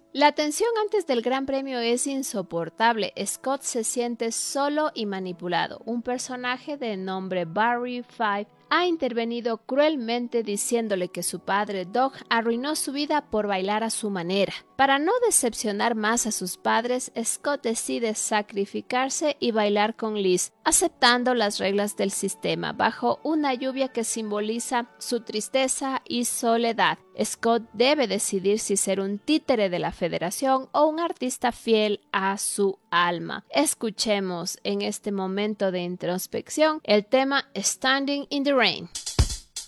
La tensión antes del Gran Premio es insoportable. Scott se siente solo y manipulado. Un personaje de nombre Barry Five ha intervenido cruelmente diciéndole que su padre Doug arruinó su vida por bailar a su manera. Para no decepcionar más a sus padres, Scott decide sacrificarse y bailar con Liz, aceptando las reglas del sistema, bajo una lluvia que simboliza su tristeza y soledad. Scott debe decidir si ser un títere de la Federación o un artista fiel a su alma. Escuchemos en este momento de introspección el tema Standing in the Rain.